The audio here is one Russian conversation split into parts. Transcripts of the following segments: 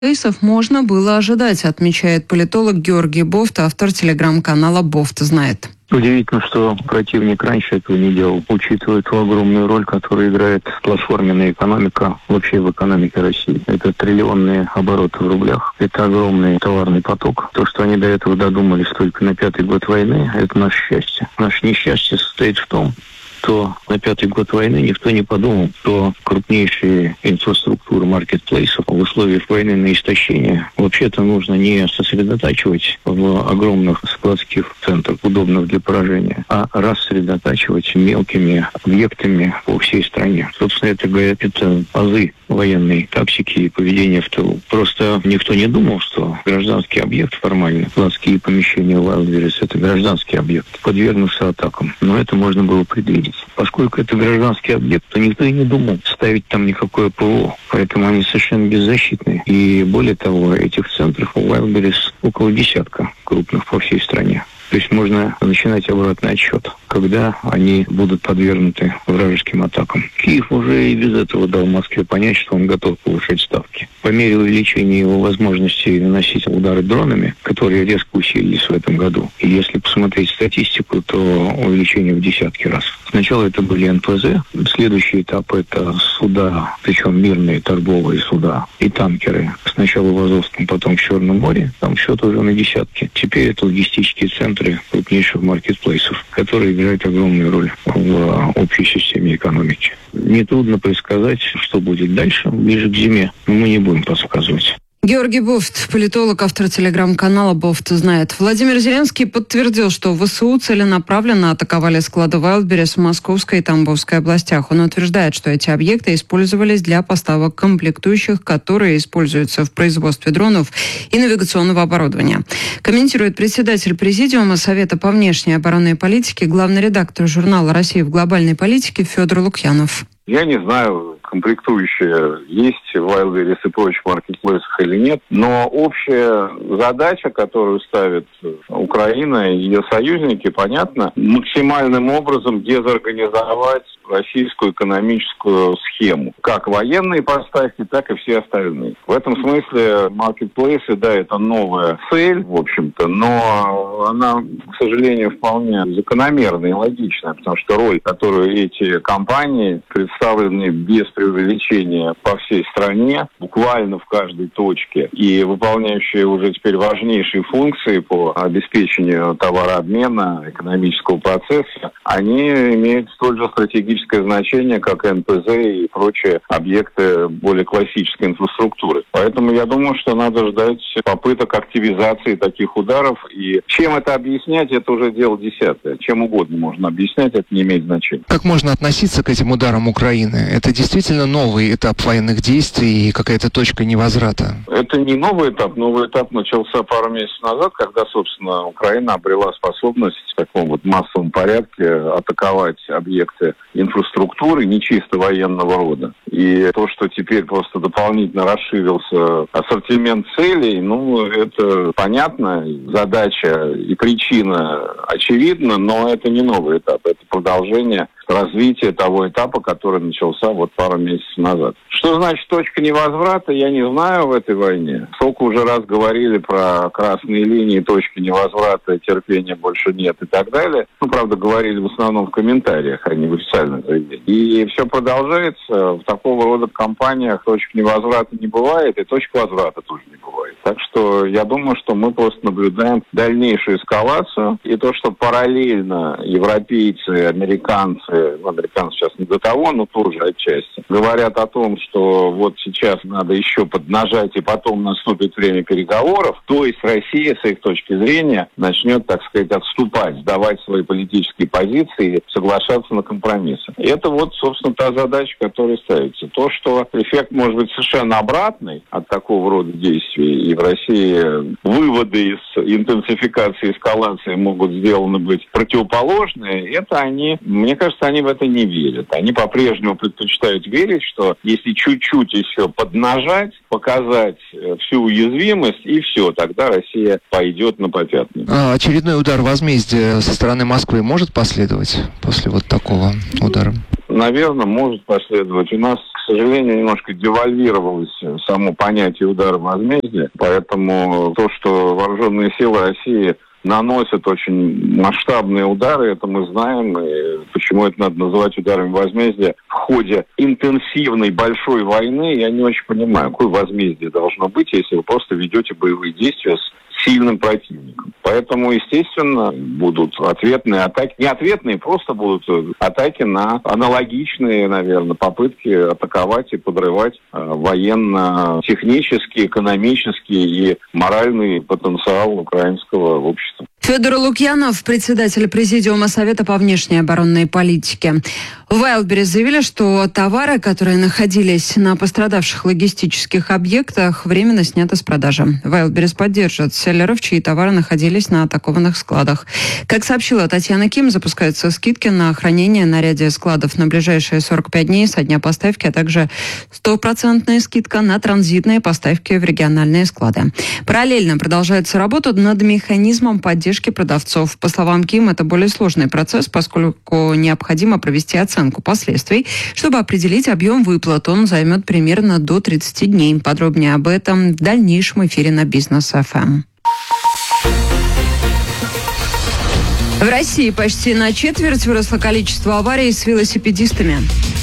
Кейсов можно было ожидать, отмечает политолог Георгий Бофт, автор телеграм-канала «Бофт знает». Удивительно, что противник раньше этого не делал, учитывая ту огромную роль, которую играет платформенная экономика вообще в экономике России. Это триллионные обороты в рублях, это огромный товарный поток. То, что они до этого додумались только на 5-й год войны, это наше счастье. Наше несчастье состоит в том, что на 5-й год войны никто не подумал, что крупнейшие инфраструктуры маркетплейсов в условиях войны на истощение вообще-то нужно не сосредотачивать в огромных складских центрах, удобных для поражения, а рассредотачивать мелкими объектами по всей стране. Собственно, это азы военной тактики и поведения в тылу. Просто никто не думал, что гражданский объект формально, складские помещения Wildberries, это гражданский объект, подвергнутся атакам. Но это можно было предвидеть. Поскольку это гражданский объект, то никто и не думал ставить там никакое ПВО. Поэтому они совершенно беззащитны. И более того, этих центров у Wildberries около десятка крупных по всей стране. То есть можно начинать обратный отсчет, когда они будут подвергнуты вражеским атакам. Киев уже и без этого дал Москве понять, что он готов повышать ставки. По мере увеличения его возможностей наносить удары дронами, которые резко усилились в этом году. И если посмотреть статистику, то увеличение в десятки раз. Сначала это были НПЗ, следующий этап это суда, причем мирные торговые суда и танкеры. Сначала в Азовском, потом в Черном море, там счет уже на десятки. Теперь это логистические центры крупнейших маркетплейсов, которые играют огромную роль в общей системе экономики. Нетрудно предсказать, что будет дальше, ближе к зиме, но мы не будем подсказывать. Георгий Бофт, политолог, автор телеграм-канала «Бофт знает». Владимир Зеленский подтвердил, что ВСУ целенаправленно атаковали склады Wildberries в Московской и Тамбовской областях. Он утверждает, что эти объекты использовались для поставок комплектующих, которые используются в производстве дронов и навигационного оборудования. Комментирует председатель Президиума Совета по внешней оборонной политике, главный редактор журнала «Россия в глобальной политике» Федор Лукьянов. Я не знаю, комплектующие есть в Wildberries и прочих маркетплейсах или нет, но общая задача, которую ставит Украина и ее союзники, понятно, максимальным образом дезорганизовать российскую экономическую схему. Как военные поставки, так и все остальные. В этом смысле маркетплейсы, да, это новая цель, в общем-то, но она, к сожалению, вполне закономерная и логичная, потому что роль, которую эти компании, представленные без преувеличения по всей стране, буквально в каждой точке, и выполняющие уже теперь важнейшие функции по обеспечению товарообмена, экономического процесса, они имеют столь же стратегическое значение, как НПЗ и прочие объекты более классической инфраструктуры. Поэтому я думаю, что надо ждать попыток активизации таких ударов. И чем это объяснять, это уже дело десятое. Чем угодно можно объяснять, это не имеет значения. Как можно относиться к этим ударам Украины? Это действительно новый этап военных действий и какая-то точка невозврата? Это не новый этап. Новый этап начался пару месяцев назад, когда, собственно, Украина обрела способность в таком вот массовом порядке атаковать объекты инфраструктуры не чисто военного рода. И то, что теперь просто дополнительно расширился ассортимент целей, это понятно, задача и причина очевидна, но это не новый этап, это продолжение развития того этапа, который начался вот пару месяцев назад. Что значит точка невозврата, я не знаю в этой войне. Сколько уже раз говорили про красные линии, точки невозврата, терпения больше нет и так далее. Правда, говорили в основном в комментариях, а не в официальном заявлении. И все продолжается. В такого рода компаниях точек невозврата не бывает, и точек возврата тоже не бывает. Так что я думаю, что мы просто наблюдаем дальнейшую эскалацию. И то, что параллельно европейцы, американцы сейчас не до того, но тоже отчасти, говорят о том, что вот сейчас надо еще поднажать, и потом наступит время переговоров, то есть Россия, с их точки зрения, начнет, так сказать, отступать, сдавать свои политические позиции, соглашаться на компромиссы. И это вот, собственно, та задача, которая ставится. То, что эффект может быть совершенно обратный от такого рода действий, и в России выводы из интенсификации, эскалации могут сделаны быть противоположные, это они, мне кажется, они в это не верят. Они по-прежнему предпочитают верить, что если чуть-чуть еще поднажать, показать всю уязвимость, и все, тогда Россия пойдет на попятную. Очередной удар возмездия со стороны Москвы может последовать после вот такого удара? Наверное, может последовать. У нас, к сожалению, немножко девальвировалось само понятие удара возмездия. Поэтому то, что вооруженные силы России наносят очень масштабные удары, это мы знаем. И почему это надо называть ударами возмездия в ходе интенсивной большой войны, я не очень понимаю. Какое возмездие должно быть, если вы просто ведете боевые действия с сильным противником. Поэтому, естественно, будут ответные атаки. Не ответные, просто будут атаки на аналогичные, наверное, попытки атаковать и подрывать военно-технический, экономический и моральный потенциал украинского общества. Федор Лукьянов, председатель Президиума Совета по внешней оборонной политике. В Wildberries заявили, что товары, которые находились на пострадавших логистических объектах, временно сняты с продажи. Wildberries поддержит селлеров, чьи товары находились на атакованных складах. Как сообщила Татьяна Ким, запускаются скидки на хранение на ряде складов на ближайшие 45 дней со дня поставки, а также 100% скидка на транзитные поставки в региональные склады. Параллельно продолжается работа над механизмом поддержки продавцов. По словам Ким, это более сложный процесс, поскольку необходимо провести оценку последствий. Чтобы определить объем выплат, он займет примерно до 30 дней. Подробнее об этом в дальнейшем эфире на Бизнес ФМ. В России почти на четверть выросло количество аварий с велосипедистами.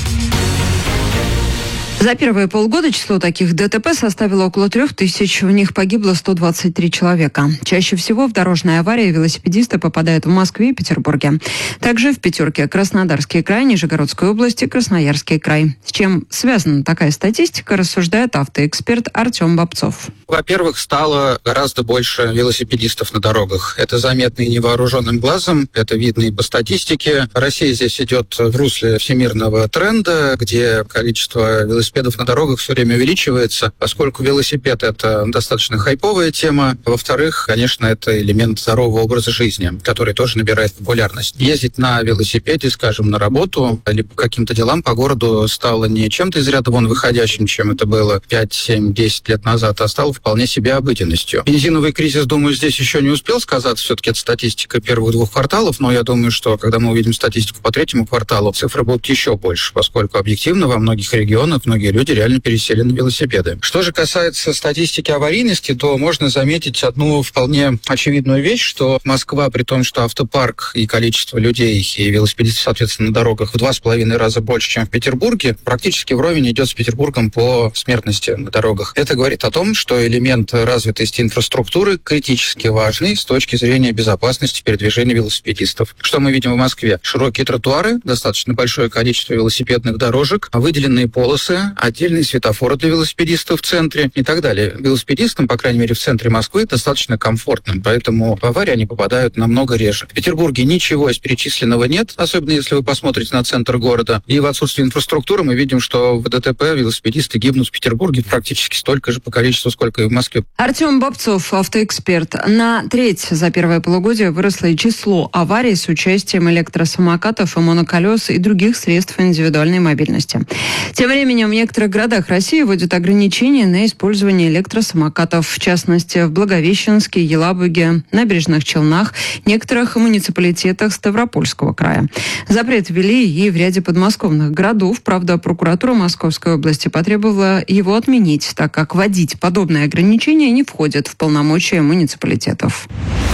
За первые полгода число таких ДТП составило около 3000, в них погибло 123 человека. Чаще всего в дорожные аварии велосипедисты попадают в Москве и Петербурге. Также в пятерке Краснодарский край, Нижегородская область и Красноярский край. С чем связана такая статистика, рассуждает автоэксперт Артем Бобцов. Во-первых, стало гораздо больше велосипедистов на дорогах. Это заметно и невооруженным глазом, это видно и по статистике. Россия здесь идет в русле всемирного тренда, где количество велосипедистов на дорогах все время увеличивается, поскольку велосипед — это достаточно хайповая тема. Во-вторых, конечно, это элемент здорового образа жизни, который тоже набирает популярность. Ездить на велосипеде, скажем, на работу или по каким-то делам по городу стало не чем-то из ряда вон выходящим, чем это было 5, 7, 10 лет назад, а стало вполне себе обыденностью. Бензиновый кризис, думаю, здесь еще не успел сказаться. Все-таки это статистика первых 2 кварталов, но я думаю, что когда мы увидим статистику по 3-му кварталу, цифры будут еще больше, поскольку объективно во многих регионах многие люди реально пересели на велосипеды. Что же касается статистики аварийности, то можно заметить одну вполне очевидную вещь, что Москва, при том, что автопарк и количество людей и велосипедистов, соответственно, на дорогах в 2,5 раза больше, чем в Петербурге, практически вровень идет с Петербургом по смертности на дорогах. Это говорит о том, что элемент развитости инфраструктуры критически важный с точки зрения безопасности передвижения велосипедистов. Что мы видим в Москве? Широкие тротуары, достаточно большое количество велосипедных дорожек, выделенные полосы, отдельные светофоры для велосипедистов в центре и так далее. Велосипедистам, по крайней мере, в центре Москвы достаточно комфортно, поэтому в аварии они попадают намного реже. В Петербурге ничего из перечисленного нет, особенно если вы посмотрите на центр города. И в отсутствии инфраструктуры мы видим, что в ДТП велосипедисты гибнут в Петербурге практически столько же по количеству, сколько и в Москве. Артем Бобцов, автоэксперт. На треть за первое полугодие выросло и число аварий с участием электросамокатов и моноколес и других средств индивидуальной мобильности. Тем временем в некоторых городах России вводят ограничения на использование электросамокатов, в частности, в Благовещенске, Елабуге, Набережных Челнах, некоторых муниципалитетах Ставропольского края. Запрет ввели и в ряде подмосковных городов. Правда, прокуратура Московской области потребовала его отменить, так как вводить подобные ограничения не входит в полномочия муниципалитетов.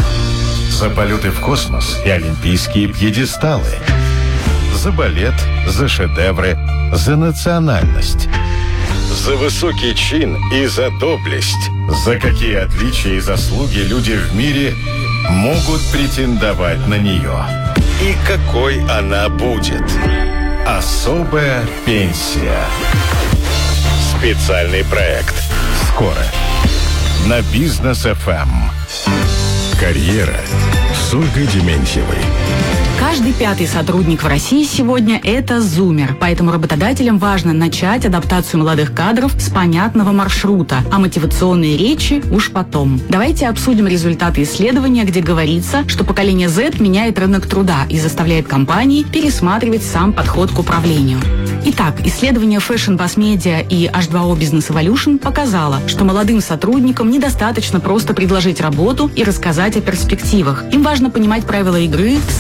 За полеты в космос и олимпийские пьедесталы. За балет, за шедевры, за национальность. За высокий чин и за доблесть. За какие отличия и заслуги люди в мире могут претендовать на нее. И какой она будет. Особая пенсия. Специальный проект. Скоро. На Бизнес ФМ. Карьера с Ольгой Дементьевой. Каждый 5-й сотрудник в России сегодня – это зумер. Поэтому работодателям важно начать адаптацию молодых кадров с понятного маршрута, а мотивационные речи уж потом. Давайте обсудим результаты исследования, где говорится, что поколение Z меняет рынок труда и заставляет компании пересматривать сам подход к управлению. Итак, исследование Fashion Bass Media и H2O Business Evolution показало, что молодым сотрудникам недостаточно просто предложить работу и рассказать о перспективах. Им важно понимать правила игры с самого начала.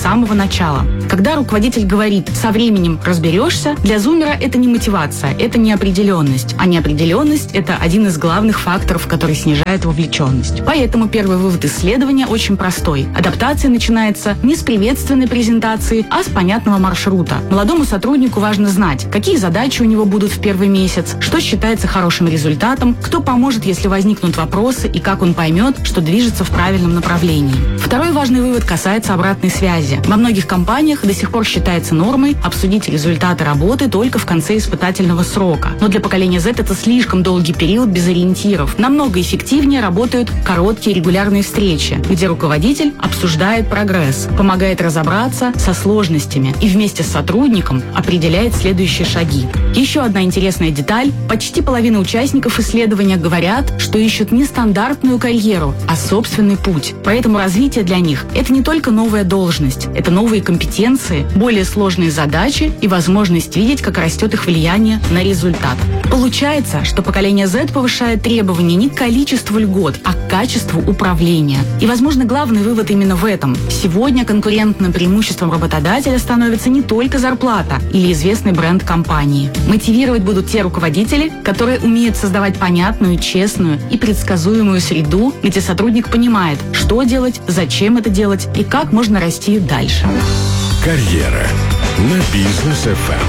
начала. Когда руководитель говорит «со временем разберешься», для зумера это не мотивация, это неопределенность. А неопределенность – это один из главных факторов, который снижает вовлеченность. Поэтому первый вывод исследования очень простой. Адаптация начинается не с приветственной презентации, а с понятного маршрута. Молодому сотруднику важно знать, какие задачи у него будут в первый месяц, что считается хорошим результатом, кто поможет, если возникнут вопросы, и как он поймет, что движется в правильном направлении. Второй важный вывод касается обратной связи. Во многих компаниях до сих пор считается нормой обсудить результаты работы только в конце испытательного срока. Но для поколения Z это слишком долгий период без ориентиров. Намного эффективнее работают короткие регулярные встречи, где руководитель обсуждает прогресс, помогает разобраться со сложностями и вместе с сотрудником определяет следующие шаги. Еще одна интересная деталь. Почти половина участников исследования говорят, что ищут не стандартную карьеру, а собственный путь. Поэтому развитие для них – это не только новая должность, это новые компетенции, более сложные задачи и возможность видеть, как растет их влияние на результат. Получается, что поколение Z повышает требования не к количеству льгот, а к качеству управления. И, возможно, главный вывод именно в этом. Сегодня конкурентным преимуществом работодателя становится не только зарплата или известный бренд компании. Мотивировать будут те руководители, которые умеют создавать понятную, честную и предсказуемую среду, где сотрудник понимает, что делать, зачем это делать и как можно расти дальше. Карьера на Бизнес ФМ.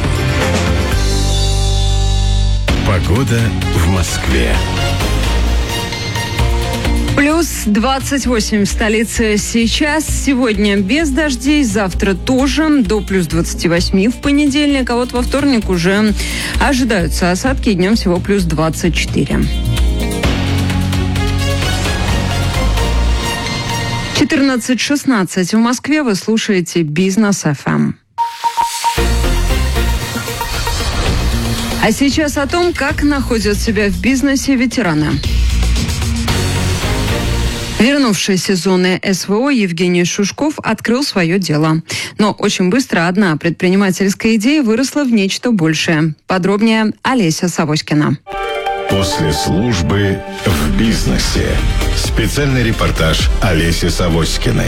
Погода в Москве. Плюс 28 в столице сейчас. Сегодня без дождей, завтра тоже до плюс 28 в понедельник. А вот во вторник уже ожидаются осадки, днем всего плюс 24. 14:16 в Москве. Вы слушаете Бизнес ФМ. А сейчас о том, как находят себя в бизнесе ветераны. Вернувшийся из зоны СВО Евгений Шушков открыл свое дело. Но очень быстро одна предпринимательская идея выросла в нечто большее. Подробнее Олеся Савоськина. После службы в бизнесе. Специальный репортаж Олеси Савоськиной.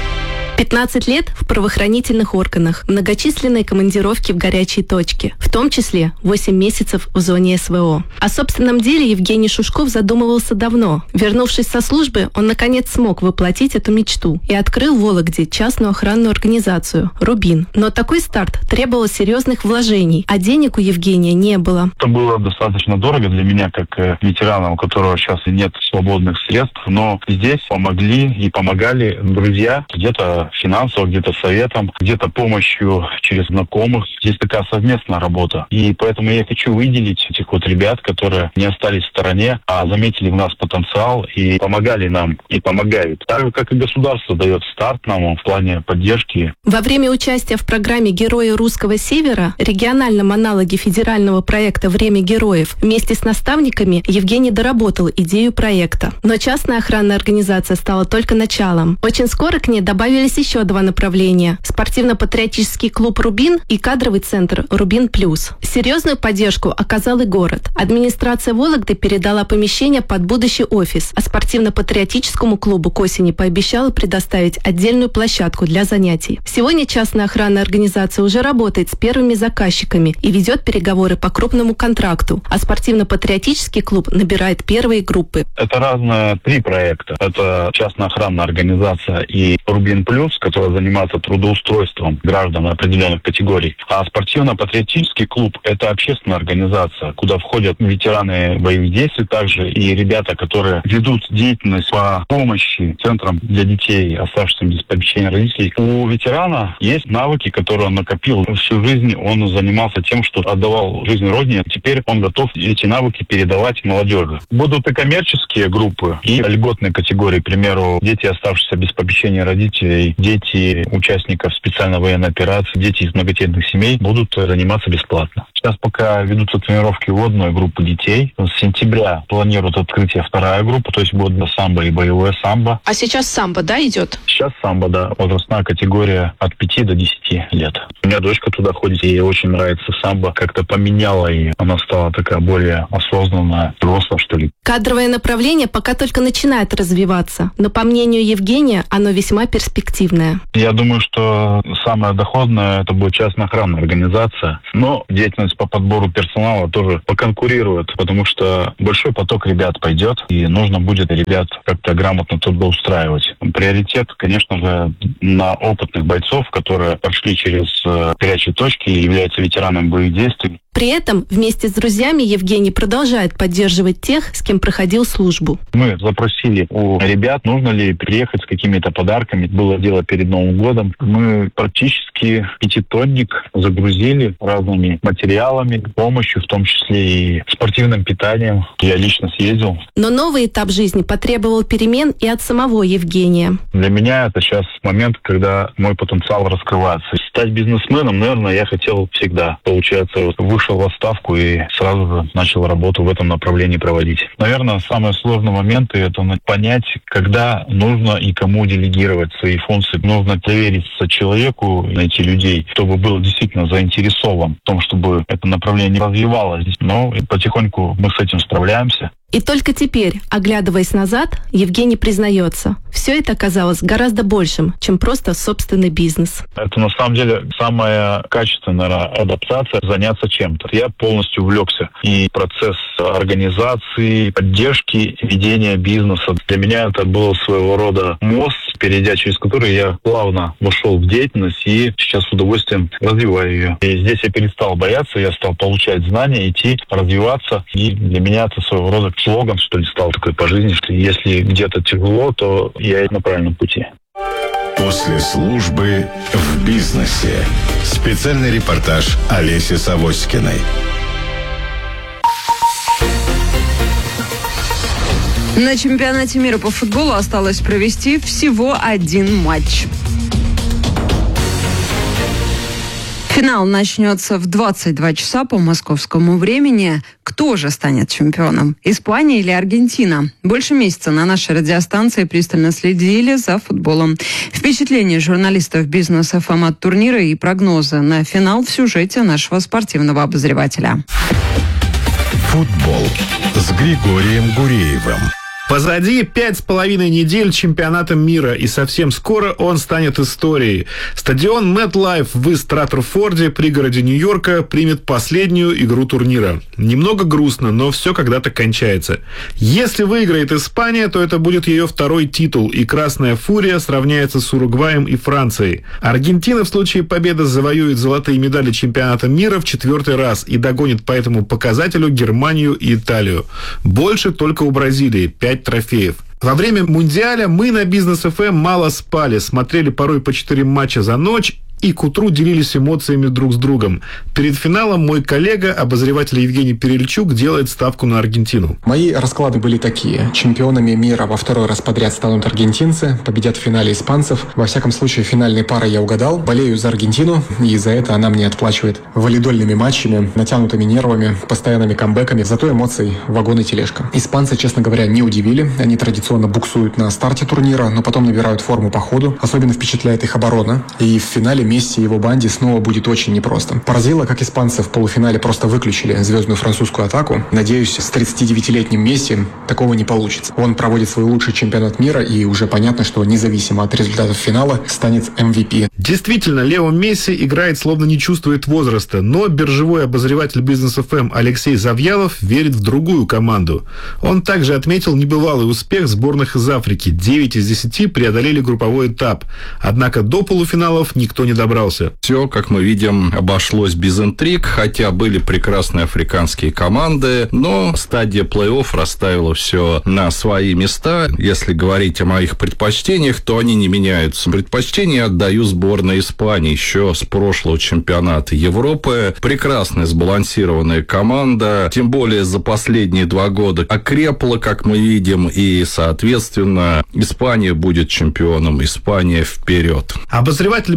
15 лет в правоохранительных органах, многочисленные командировки в горячие точки, в том числе 8 месяцев в зоне СВО. О собственном деле Евгений Шушков задумывался давно. Вернувшись со службы, он наконец смог воплотить эту мечту и открыл в Вологде частную охранную организацию «Рубин». Но такой старт требовал серьезных вложений, а денег у Евгения не было. Это было достаточно дорого для меня, как ветерана, у которого сейчас нет свободных средств, но здесь помогли и помогали друзья, где-то финансово, где-то советом, где-то помощью через знакомых. Здесь такая совместная работа. И поэтому я хочу выделить этих вот ребят, которые не остались в стороне, а заметили в нас потенциал и помогали нам, и помогают. Так же, как и государство дает старт нам в плане поддержки. Во время участия в программе «Герои Русского Севера», региональном аналоге федерального проекта «Время героев», вместе с наставниками Евгений доработал идею проекта. Но частная охранная организация стала только началом. Очень скоро к ней добавились еще два направления – спортивно-патриотический клуб «Рубин» и кадровый центр «Рубин Плюс». Серьезную поддержку оказал и город. Администрация Вологды передала помещение под будущий офис, а спортивно-патриотическому клубу к осени пообещала предоставить отдельную площадку для занятий. Сегодня частная охранная организация уже работает с первыми заказчиками и ведет переговоры по крупному контракту, а спортивно-патриотический клуб набирает первые группы. Это разные три проекта. Это частная охранная организация и «Рубин Плюс», которая занимается трудоустройством граждан определенных категорий. А спортивно-патриотический клуб – это общественная организация, куда входят ветераны боевых действий также и ребята, которые ведут деятельность по помощи центрам для детей, оставшихся без попечения родителей. У ветерана есть навыки, которые он накопил всю жизнь. Он занимался тем, что отдавал жизнь родине. Теперь он готов эти навыки передавать молодежи. Будут и коммерческие группы, и льготные категории, к примеру, дети, оставшиеся без попечения родителей, дети участников специальной военной операции, дети из многодетных семей будут заниматься бесплатно. Сейчас пока ведутся тренировки в одной группы детей. С сентября планируют открытие вторая группа, то есть будет самбо и боевое самбо. А сейчас самбо, да, идет? Сейчас самбо, да. Возрастная категория от 5 до 10 лет. У меня дочка туда ходит, ей очень нравится самбо. Как-то поменяла ее. Она стала такая более осознанная, взрослая, что ли. Кадровое направление пока только начинает развиваться, но, по мнению Евгения, оно весьма перспективно. перспективная. Я думаю, что самое доходное это будет частная охранная организация. Но деятельность по подбору персонала тоже поконкурирует, потому что большой поток ребят пойдет, и нужно будет ребят как-то грамотно трудоустраивать. Приоритет, конечно же, на опытных бойцов, которые прошли через горячие точки и являются ветеранами боевых действий. При этом вместе с друзьями Евгений продолжает поддерживать тех, с кем проходил службу. Мы запросили у ребят, нужно ли приехать с какими-то подарками. Было дело перед Новым годом. Мы практически 5-тонник загрузили разными материалами, помощью, в том числе и спортивным питанием. Я лично съездил. Но новый этап жизни потребовал перемен и от самого Евгения. Для меня это сейчас момент, когда мой потенциал раскрывается. Стать бизнесменом, наверное, я хотел всегда. Получается, вышел в отставку и сразу же начал работу в этом направлении проводить. Наверное, самый сложный момент – это понять, когда нужно и кому делегировать свои функции. Нужно довериться человеку, найти людей, чтобы был действительно заинтересован в том, чтобы это направление развивалось. Но потихоньку мы с этим справляемся. И только теперь, оглядываясь назад, Евгений признается, все это оказалось гораздо большим, чем просто собственный бизнес. Это на самом деле самая качественная адаптация – заняться чем-то. Я полностью увлекся. И процесс организации, поддержки, ведения бизнеса. Для меня это был своего рода мост, перейдя через который я плавно вошел в деятельность и сейчас с удовольствием развиваю ее. И здесь я перестал бояться, я стал получать знания, идти, развиваться. И для меня это своего рода слоган, что ли, стал такой по жизни, что если где-то тяжело, то я на правильном пути. После службы в бизнесе. Специальный репортаж Олеси Савоськиной. На чемпионате мира по футболу осталось провести всего один матч. Финал начнется в 22 часа по московскому времени. Кто же станет чемпионом? Испания или Аргентина? Больше месяца на нашей радиостанции пристально следили за футболом. Впечатления журналистов Бизнес ФМ от турнира и прогнозы на финал в сюжете нашего спортивного обозревателя. Футбол с Григорием Гуреевым. Позади 5,5 недель чемпионата мира, и совсем скоро он станет историей. Стадион MetLife в Стратфорде, пригороде Нью-Йорка, примет последнюю игру турнира. Немного грустно, но все когда-то кончается. Если выиграет Испания, то это будет ее второй титул, и Красная Фурия сравняется с Уругваем и Францией. Аргентина в случае победы завоюет золотые медали чемпионата мира в 4-й раз и догонит по этому показателю Германию и Италию. Больше только у Бразилии – 5 трофеев. Во время Мундиаля мы на Бизнес ФМ мало спали, смотрели порой по 4 матча за ночь и к утру делились эмоциями друг с другом. Перед финалом мой коллега, обозреватель Евгений Перельчук, делает ставку на Аргентину. Мои расклады были такие. Чемпионами мира во второй раз подряд станут аргентинцы, победят в финале испанцев. Во всяком случае, финальные пары я угадал. Болею за Аргентину, и за это она мне отплачивает валидольными матчами, натянутыми нервами, постоянными камбэками. Зато эмоций вагон и тележка. Испанцы, честно говоря, не удивили. Они традиционно буксуют на старте турнира, но потом набирают форму по ходу. Особенно впечатляет их оборона. И в финале Месси и его банде снова будет очень непросто. Поразило, как испанцы в полуфинале просто выключили звездную французскую атаку. Надеюсь, с 39-летним Месси такого не получится. Он проводит свой лучший чемпионат мира, и уже понятно, что независимо от результатов финала станет MVP. Действительно, Лео Месси играет, словно не чувствует возраста, но биржевой обозреватель Бизнес ФМ Алексей Завьялов верит в другую команду. Он также отметил небывалый успех сборных из Африки. 9 из 10 преодолели групповой этап. Однако до полуфиналов никто не добрался. Все, как мы видим, обошлось без интриг, хотя были прекрасные африканские команды, но стадия плей-офф расставила все на свои места. Если говорить о моих предпочтениях, то они не меняются. Предпочтения отдаю сборной Испании еще с прошлого чемпионата Европы. Прекрасная сбалансированная команда, тем более за последние 2 года окрепла, как мы видим, и, соответственно, Испания будет чемпионом. Испания вперед. Обозреватель Бизнес ФМ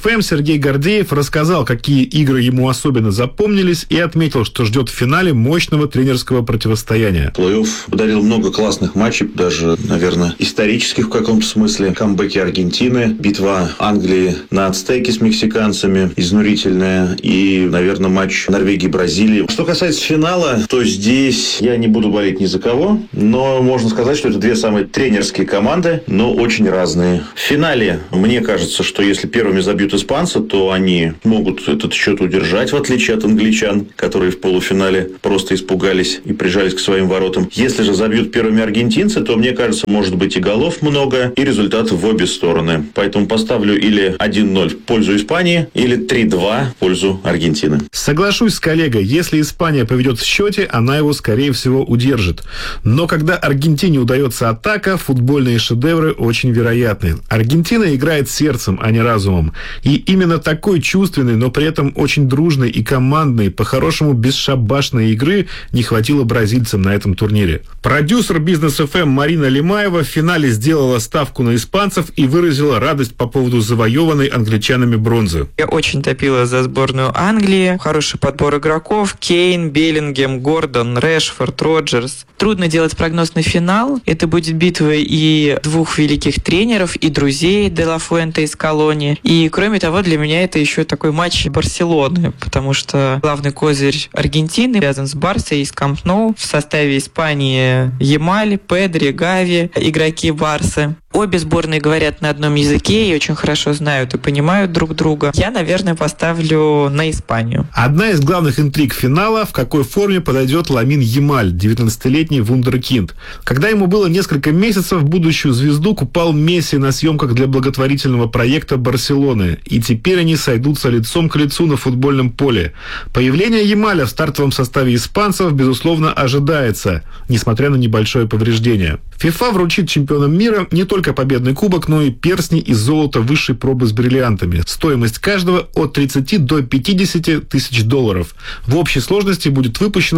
ФМ Сергей Гордеев рассказал, какие игры ему особенно запомнились, и отметил, что ждет в финале мощного тренерского противостояния. Плей-офф подарил много классных матчей, даже, наверное, исторических в каком-то смысле. Камбэки Аргентины, битва Англии на Ацтеке с мексиканцами, изнурительная, и, наверное, матч Норвегии-Бразилии. Что касается финала, то здесь я не буду болеть ни за кого, но можно сказать, что это две самые тренерские команды, но очень разные. В финале, мне кажется, что если первыми забьют испанцы, то они могут этот счет удержать, в отличие от англичан, которые в полуфинале просто испугались и прижались к своим воротам. Если же забьют первыми аргентинцы, то, мне кажется, может быть и голов много, и результат в обе стороны. Поэтому поставлю или 1-0 в пользу Испании, или 3-2 в пользу Аргентины. Соглашусь с коллегой, если Испания поведет в счете, она его, скорее всего, удержит. Но когда Аргентине удается атака, футбольные шедевры очень вероятны. Аргентина играет сердцем, а не разумом. И именно такой чувственной, но при этом очень дружной и командной, по-хорошему бесшабашной игры не хватило бразильцам на этом турнире. Продюсер Бизнес ФМ Марина Лимаева в финале сделала ставку на испанцев и выразила радость по поводу завоеванной англичанами бронзы. Я очень топила за сборную Англии. Хороший подбор игроков. Кейн, Беллингем, Гордон, Решфорд, Роджерс. Трудно делать прогноз на финал. Это будет битва и двух великих тренеров, и друзей Де Ла Фуэнте и Скалони. И, кроме того, для меня это еще такой матч Барселоны, потому что главный козырь Аргентины связан с Барсой и с Камп Ноу. В составе Испании Ямаль, Педри, Гави, игроки Барсы. Обе сборные говорят на одном языке и очень хорошо знают и понимают друг друга. Я, наверное, поставлю на Испанию. Одна из главных интриг финала – в какой форме подойдет Ламин Ямаль, 19-летний вундеркинд. Когда ему было несколько месяцев, будущую звезду купал Месси на съемках для благотворительного проекта Барселоны. И теперь они сойдутся лицом к лицу на футбольном поле. Появление Ямаля в стартовом составе испанцев, безусловно, ожидается, несмотря на небольшое повреждение. ФИФА вручит чемпионам мира не только победный кубок, но и перстни из золота высшей пробы с бриллиантами. Стоимость каждого от 30 до 50 тысяч долларов. В общей сложности будет выпущено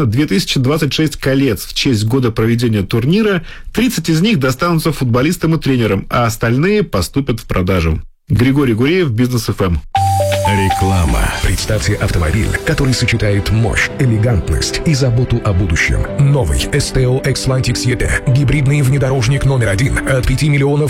2026 колец в честь года проведения турнира. 30 из них достанутся футболистам и тренерам, а остальные поступят в продажу. Григорий Гуреев, Бизнес ФМ. Реклама. Представьте автомобиль, который сочетает мощь, элегантность и заботу о будущем. Новый STO Xlantix ET. Гибридный внедорожник номер 1 от 5 миллионов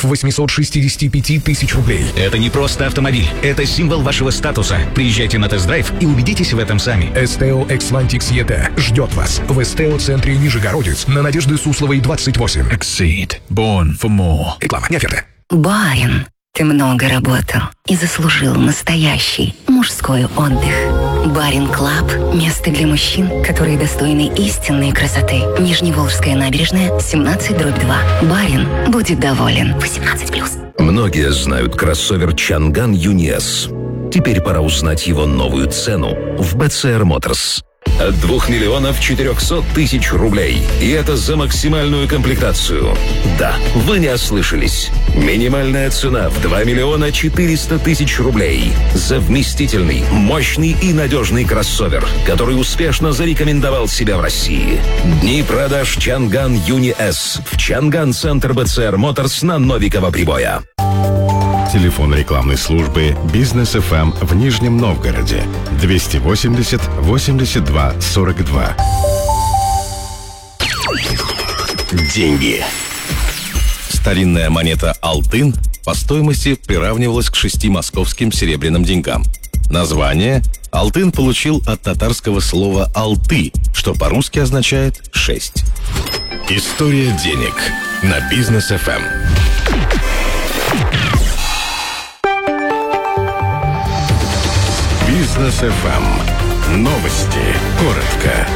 865 тысяч рублей. Это не просто автомобиль. Это символ вашего статуса. Приезжайте на тест-драйв и убедитесь в этом сами. STO Xlantix ET ждет вас в STO-центре Нижегородец на Надежды Сусловой, 28. Exceed. Born for more. Реклама не оферта. Барин. Ты много работал и заслужил настоящий мужской отдых. Барин Клаб – место для мужчин, которые достойны истинной красоты. Нижневолжская набережная, 17/2. Барин будет доволен. 18+. Многие знают кроссовер Чанган Юни-С. Теперь пора узнать его новую цену в BCR Motors. От 2 миллионов 400 тысяч рублей. И это за максимальную комплектацию. Да, вы не ослышались. Минимальная цена в 2 миллиона 400 тысяч рублей. За вместительный, мощный и надежный кроссовер, который успешно зарекомендовал себя в России. Дни продаж Чанган Юни-С в Чанган-центр BCR Motors на Новикова Прибоя. Телефон рекламной службы «Бизнес ФМ» в Нижнем Новгороде 280 82 42. Деньги. Старинная монета «Алтын» по стоимости приравнивалась к 6 московским серебряным деньгам. Название «Алтын» получил от татарского слова «алты», что по-русски означает «6». История денег на Бизнес ФМ. Бизнес ФМ. Новости. Коротко.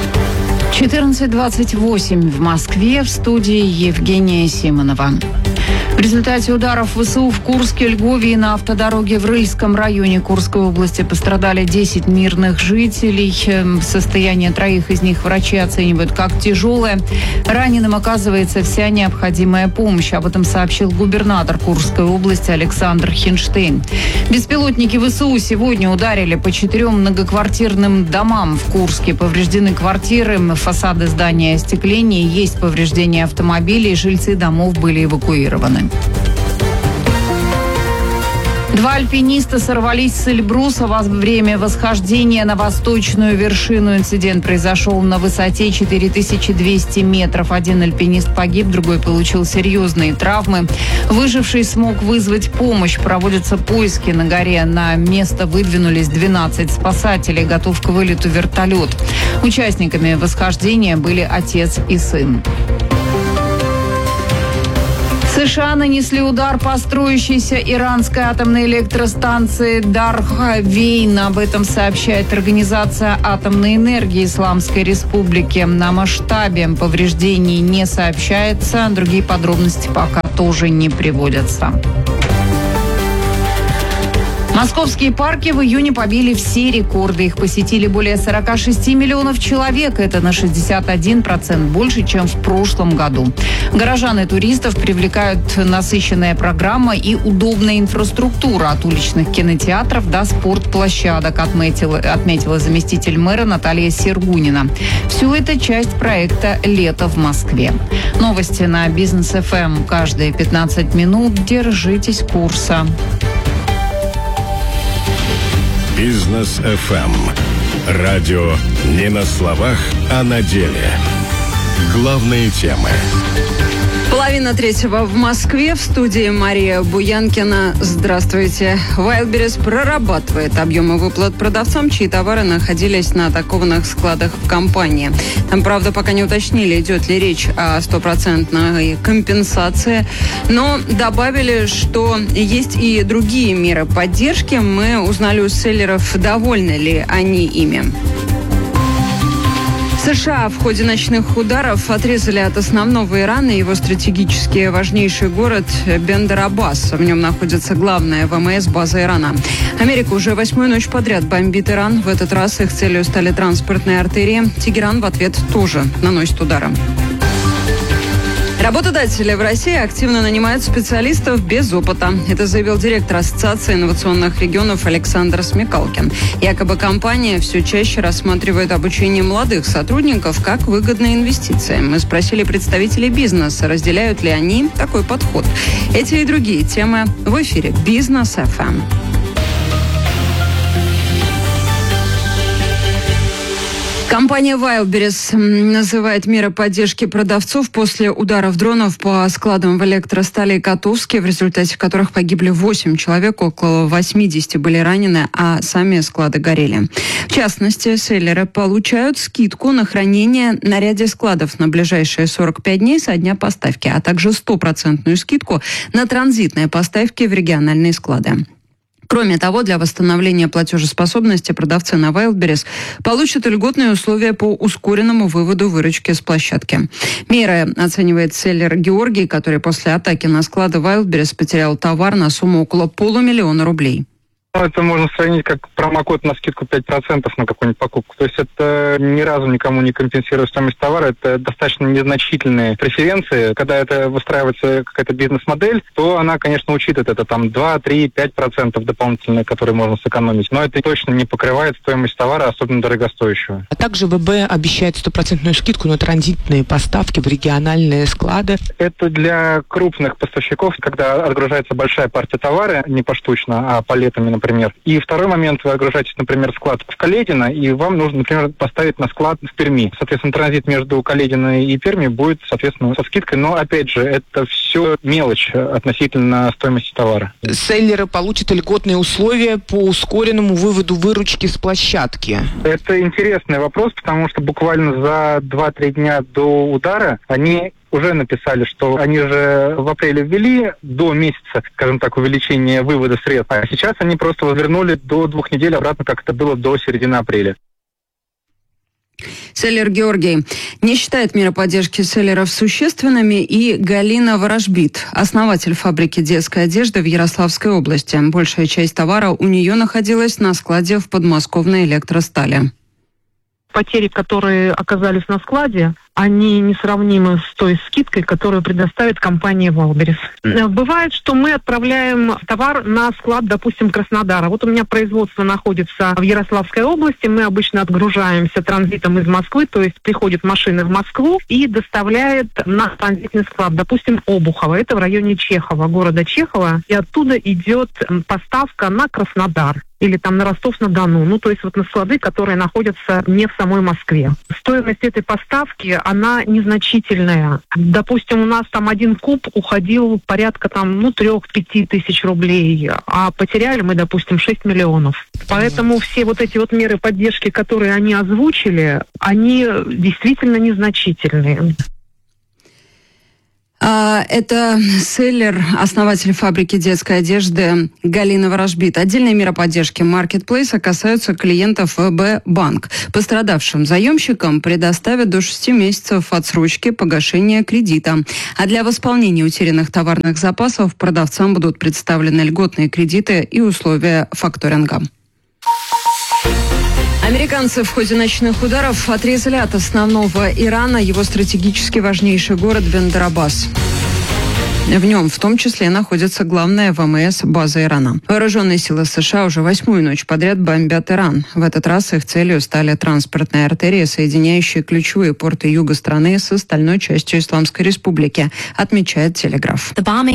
14:28 в Москве, в студии Евгения Симонова. В результате ударов ВСУ в Курске, Львове и на автодороге в Рыльском районе Курской области пострадали 10 мирных жителей. Состояние 3 из них врачи оценивают как тяжелое. Раненым оказывается вся необходимая помощь. Об этом сообщил губернатор Курской области Александр Хинштейн. Беспилотники ВСУ сегодня ударили по 4 многоквартирным домам в Курске. Повреждены квартиры, фасады здания остекления, есть повреждения автомобилей, жильцы домов были эвакуированы. Два альпиниста сорвались с Эльбруса во время восхождения на восточную вершину. Инцидент произошел на высоте 4200 метров. Один альпинист погиб, другой получил серьезные травмы. Выживший смог вызвать помощь. Проводятся поиски на горе. На место выдвинулись 12 спасателей. Готов к вылету вертолет. Участниками восхождения были отец и сын. США нанесли удар по строящейся иранской атомной электростанции Дархавейн. Об этом сообщает Организация атомной энергии Исламской Республики. На масштабе повреждений не сообщается. Другие подробности пока тоже не приводятся. Московские парки в июне побили все рекорды. Их посетили более 46 миллионов человек. Это на 61% больше, чем в прошлом году. Горожан и туристов привлекают насыщенная программа и удобная инфраструктура. От уличных кинотеатров до спортплощадок, отметила заместитель мэра Наталья Сергунина. Все это часть проекта «Лето в Москве». Новости на Бизнес ФМ каждые 15 минут. Держитесь курса. Бизнес ФМ. Радио не на словах, а на деле. Главные темы. 2:30 в Москве. В студии Мария Буянкина. Здравствуйте. Wildberries прорабатывает объемы выплат продавцам, чьи товары находились на атакованных складах в компании. Там, правда, пока не уточнили, идет ли речь о 100% компенсации, но добавили, что есть и другие меры поддержки. Мы узнали у селлеров, довольны ли они ими. США в ходе ночных ударов отрезали от основного Ирана его стратегически важнейший город Бендер-Аббас. В нем находится главная ВМС-база Ирана. Америка уже 8-ю ночь подряд бомбит Иран. В этот раз их целью стали транспортные артерии. Тегеран в ответ тоже наносит удары. Работодатели в России активно нанимают специалистов без опыта. Это заявил директор Ассоциации инновационных регионов Александр Смекалкин. Якобы компания все чаще рассматривает обучение молодых сотрудников как выгодные инвестиции. Мы спросили представителей бизнеса, разделяют ли они такой подход. Эти и другие темы в эфире Бизнес ФМ. Компания Wildberries называет меры поддержки продавцов после ударов дронов по складам в Электростали и Котовске, в результате которых погибли 8 человек, около 80 были ранены, а сами склады горели. В частности, селлеры получают скидку на хранение на ряде складов на ближайшие 45 дней со дня поставки, а также 100% скидку на транзитные поставки в региональные склады. Кроме того, для восстановления платежеспособности продавцы на Wildberries получат льготные условия по ускоренному выводу выручки с площадки. Меры оценивает селлер Георгий, который после атаки на склады Wildberries потерял товар на сумму около 500 000 рублей. Это можно сравнить как промокод на скидку 5% на какую-нибудь покупку. То есть это ни разу никому не компенсирует стоимость товара. Это достаточно незначительные преференции. Когда это выстраивается какая-то бизнес-модель, то она, конечно, учитывает это там 2, 3, 5% дополнительные, которые можно сэкономить. Но это точно не покрывает стоимость товара, особенно дорогостоящего. А также ВБ обещает 100% скидку на транзитные поставки в региональные склады. Это для крупных поставщиков, когда отгружается большая партия товара, не поштучно, а палетами, например. И второй момент, вы отгружаетесь, например, склад в Каледино, и вам нужно, например, поставить на склад в Перми. Соответственно, транзит между Каледино и Перми будет, соответственно, со скидкой, но, опять же, это все мелочь относительно стоимости товара. Селлеры получат льготные условия по ускоренному выводу выручки с площадки. Это интересный вопрос, потому что буквально за 2-3 дня до удара они уже написали, что они же в апреле ввели до месяца, скажем так, увеличение вывода средств, а сейчас они просто возвернули до 2 недель обратно, как это было до середины апреля. Селлер Георгий не считает меры поддержки селлеров существенными, и Галина Ворожбит, основатель фабрики детской одежды в Ярославской области. Большая часть товара у нее находилась на складе в подмосковной Электростали. Потери, которые оказались на складе, они несравнимы с той скидкой, которую предоставит компания Валберес. Бывает, что мы отправляем товар на склад, допустим, Краснодара. Вот у меня производство находится в Ярославской области, мы обычно отгружаемся транзитом из Москвы, то есть приходит машина в Москву и доставляет на транзитный склад, допустим, Обухово, это в районе Чехова, города Чехова, и оттуда идет поставка на Краснодар или там на Ростов-на-Дону, ну, то есть вот на склады, которые находятся не в самой Москве. Стоимость этой поставки, она незначительная. Допустим, у нас там 1 куб уходил порядка там, 3-5 тысяч рублей, а потеряли мы, допустим, 6 миллионов. Поэтому все вот эти вот меры поддержки, которые они озвучили, они действительно незначительные. Это селлер, основатель фабрики детской одежды Галина Ворожбит. Отдельные меры поддержки маркетплейса касаются клиентов ВБ Банк. Пострадавшим заемщикам предоставят до 6 месяцев отсрочки погашения кредита. А для восполнения утерянных товарных запасов продавцам будут представлены льготные кредиты и условия факторинга. Американцы в ходе ночных ударов отрезали от основного Ирана его стратегически важнейший город Бендер-Аббас. В нем в том числе находится главная ВМС база Ирана. Вооруженные силы США уже 8-ю ночь подряд бомбят Иран. В этот раз их целью стали транспортные артерии, соединяющие ключевые порты юга страны с остальной частью Исламской Республики, отмечает Телеграф.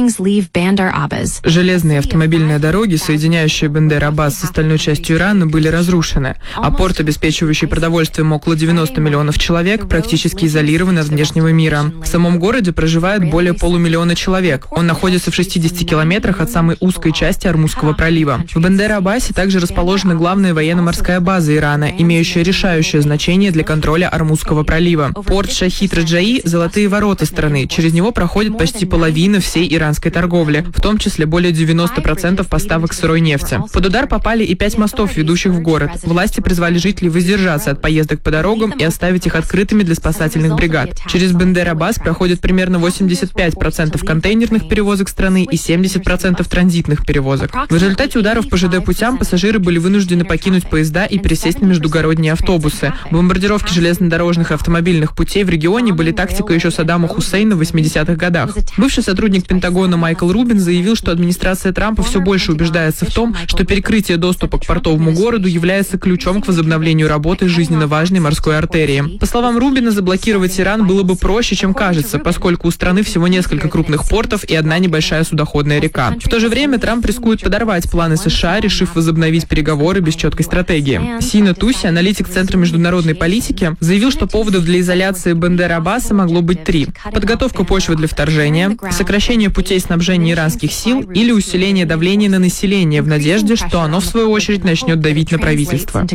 Железные автомобильные дороги, соединяющие Бендер-Аббас с остальной частью Ирана, были разрушены, а порт, обеспечивающий продовольствием около 90 миллионов человек, практически изолирован от внешнего мира. В самом городе проживает более полумиллиона человек. Он находится в 60 километрах от самой узкой части Ормузского пролива. В Бендер-Аббасе также расположена главная военно-морская база Ирана, имеющая решающее значение для контроля Ормузского пролива. Порт Шахид-Раджаи – золотые ворота страны. Через него проходит почти половина всей иранской торговли, в том числе более 90% поставок сырой нефти. Под удар попали и 5 мостов, ведущих в город. Власти призвали жителей воздержаться от поездок по дорогам и оставить их открытыми для спасательных бригад. Через Бендер-Аббас проходит примерно 85% контейнерных перевозок страны и 70% транзитных перевозок. В результате ударов по ЖД-путям пассажиры были вынуждены покинуть поезда и пересесть на междугородние автобусы. Бомбардировки железнодорожных и автомобильных путей в регионе были тактикой еще Саддама Хусейна в 80-х годах. Бывший сотрудник Пентагона Майкл Рубин заявил, что администрация Трампа все больше убеждается в том, что перекрытие доступа к портовому городу является ключом к возобновлению работы жизненно важной морской артерии. По словам Рубина, заблокировать Иран было бы проще, чем кажется, поскольку у страны всего несколько крупных портов и одна небольшая судоходная река. В то же время Трамп рискует подорвать планы США, решив возобновить переговоры без четкой стратегии. Сина Туси, аналитик Центра международной политики, заявил, что поводов для изоляции Бендер-Аббаса могло быть 3. Подготовка почвы для вторжения, сокращение путей снабжения иранских сил или усиление давления на население в надежде, что оно, в свою очередь, начнет давить на правительство.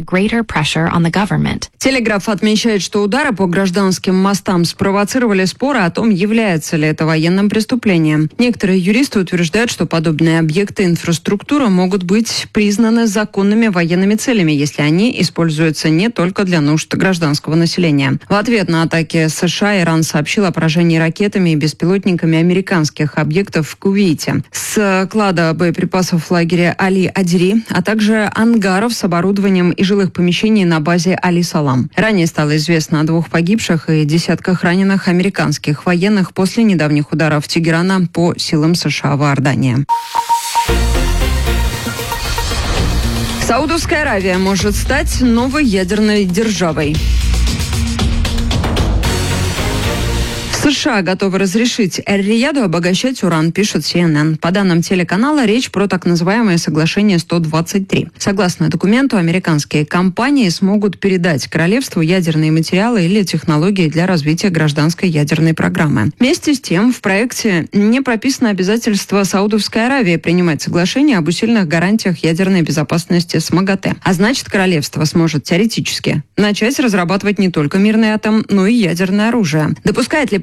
Телеграф отмечает, что удары по гражданским мостам спровоцировали споры о том, является ли это военным преступлением. Некоторые юристы утверждают, что подобные объекты инфраструктуры могут быть признаны законными военными целями, если они используются не только для нужд гражданского населения. В ответ на атаки США Иран сообщил о поражении ракетами и беспилотниками американских объектов в Кувейте, склада боеприпасов в лагере Али-Адири, а также ангаров с оборудованием и жилых помещений на базе Али-Салам. Ранее стало известно о 2 погибших и десятках раненых американских военных после недавних ударов Тегерана по силам США в Иордании. Саудовская Аравия может стать новой ядерной державой. США готовы разрешить Эр-Рияду обогащать уран, пишет CNN. По данным телеканала, речь про так называемое соглашение 123. Согласно документу, американские компании смогут передать королевству ядерные материалы или технологии для развития гражданской ядерной программы. Вместе с тем, в проекте не прописано обязательство Саудовской Аравии принимать соглашение об усиленных гарантиях ядерной безопасности с МАГАТЭ. А значит, королевство сможет теоретически начать разрабатывать не только мирный атом, но и ядерное оружие. Допускает ли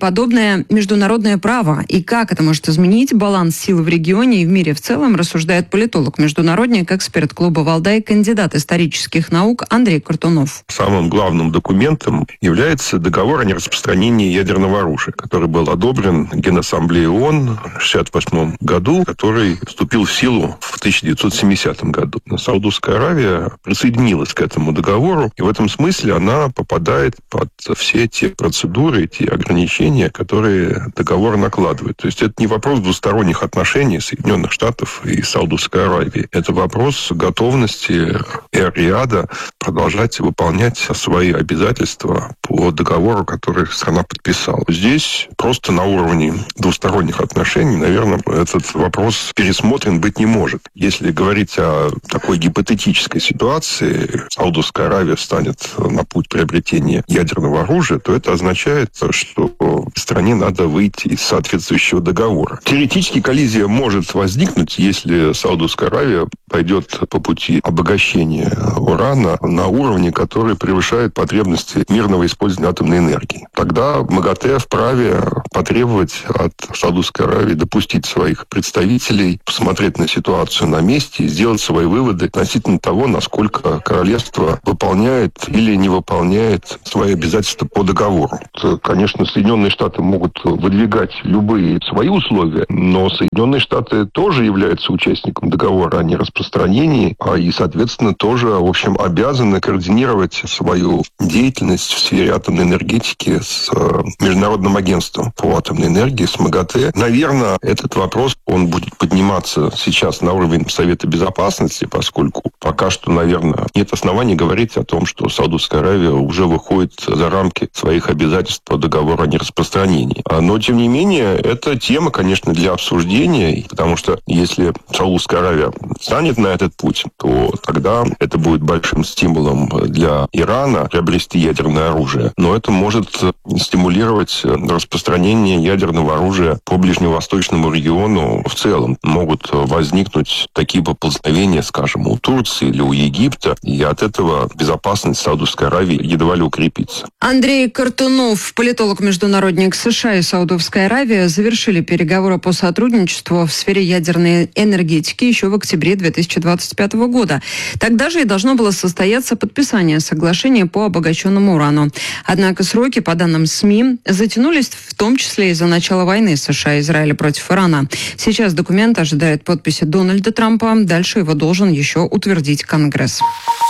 подобное международное право и как это может изменить баланс сил в регионе и в мире в целом, рассуждает политолог-международник, эксперт клуба «Валдай», кандидат исторических наук Андрей Картунов. Самым главным документом является договор о нераспространении ядерного оружия, который был одобрен Генассамблеей ООН в 1968 году, который вступил в силу в 1970 году. Саудовская Аравия присоединилась к этому договору, и в этом смысле она попадает под все те процедуры, те ограничения, которые договор накладывает. То есть это не вопрос двусторонних отношений Соединенных Штатов и Саудовской Аравии. Это вопрос готовности Эр-Рияда продолжать выполнять свои обязательства по договору, который страна подписала. Здесь просто на уровне двусторонних отношений, наверное, этот вопрос пересмотрен быть не может. Если говорить о такой гипотетической ситуации, Саудовская Аравия встанет на путь приобретения ядерного оружия, то это означает, что стране надо выйти из соответствующего договора. Теоретически коллизия может возникнуть, если Саудовская Аравия пойдет по пути обогащения урана на уровне, который превышает потребности мирного использования атомной энергии. Тогда МАГАТЭ вправе потребовать от Саудовской Аравии допустить своих представителей, посмотреть на ситуацию на месте и сделать свои выводы относительно того, насколько королевство выполняет или не выполняет свои обязательства по договору. Конечно, Соединенные Штаты могут выдвигать любые свои условия, но Соединенные Штаты тоже являются участником договора о нераспространении, и, соответственно, тоже, в общем, обязаны координировать свою деятельность в сфере атомной энергетики с Международным агентством по атомной энергии, с МАГАТЭ. Наверное, этот вопрос, он будет подниматься сейчас на уровень Совета Безопасности, поскольку пока что, наверное, нет оснований говорить о том, что Саудовская Аравия уже выходит за рамки своих обязательств по договору о нераспространении. Но, тем не менее, это тема, конечно, для обсуждения, потому что если Саудовская Аравия станет на этот путь, то тогда это будет большим стимулом для Ирана приобрести ядерное оружие. Но это может стимулировать распространение ядерного оружия по ближневосточному региону в целом. Могут возникнуть такие поползновения, скажем, у Турции или у Египта, и от этого безопасность Саудовской Аравии едва ли укрепится. Андрей Картунов, политолог-международник США и Саудовская Аравия, завершили переговоры по сотрудничеству в сфере ядерной энергетики еще в октябре 2025 года. Тогда же и должно было состояться подписание соглашения по обогащенному урану. Однако сроки, по данным СМИ, затянулись в том числе из-за начала войны США и Израиля против Ирана. Сейчас документ ожидает подписи Дональда Трампа. Дальше его должен еще утвердить Конгресс.